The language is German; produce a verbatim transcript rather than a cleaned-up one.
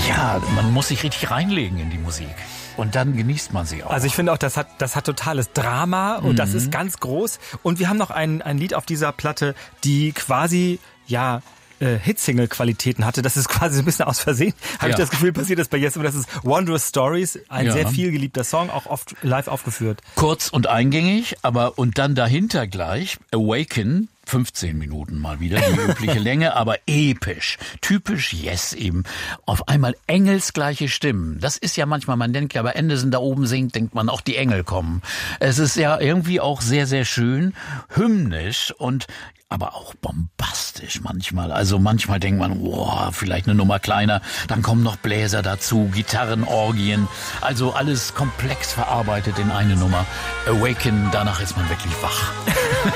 Ja, man muss sich richtig reinlegen in die Musik. Und dann genießt man sie auch. Also ich finde auch, das hat, das hat totales Drama und mhm. das ist ganz groß. Und wir haben noch ein, ein Lied auf dieser Platte, die quasi, ja, äh, Hitsingle-Qualitäten hatte. Das ist quasi so ein bisschen aus Versehen, habe ja. ich das Gefühl, passiert das bei Yes. Aber das ist Wondrous Stories, ein ja. sehr viel geliebter Song, auch oft live aufgeführt. Kurz und eingängig, aber und dann dahinter gleich Awaken, fünfzehn Minuten mal wieder, die übliche Länge, aber episch. Typisch Yes eben. Auf einmal engelsgleiche Stimmen. Das ist ja manchmal, man denkt ja, bei Anderson da oben singt, denkt man, auch die Engel kommen. Es ist ja irgendwie auch sehr, sehr schön, hymnisch und aber auch bombastisch manchmal. Also manchmal denkt man, wow, vielleicht eine Nummer kleiner. Dann kommen noch Bläser dazu, Gitarrenorgien. Also alles komplex verarbeitet in eine Nummer. Awaken, danach ist man wirklich wach.